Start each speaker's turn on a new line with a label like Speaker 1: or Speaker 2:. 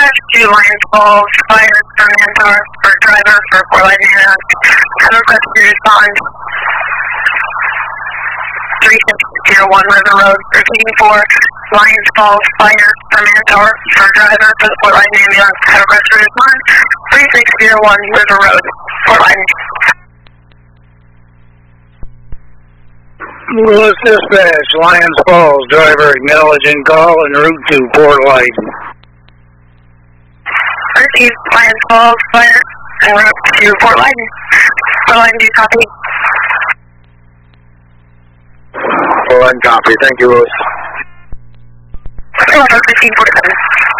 Speaker 1: dispatch to Lions Falls, fire from Mantar for driver for Fort Lightning. Have request to respond. 3601 River Road, repeating for Lions Falls, fire from Mantar for driver for the Fort Lightning ambulance. Have request to respond. 3601 River Road, Fort Lightning.
Speaker 2: Lewis Dispatch, Lions Falls, driver acknowledging call en route to Fort Lightning.
Speaker 1: Received Lions Falls, fire en route to Fort Lightning. Fort Lightning, do you copy?
Speaker 2: Fort Lightning, copy. Thank you, Lewis.
Speaker 1: Fort Lightning, 1547.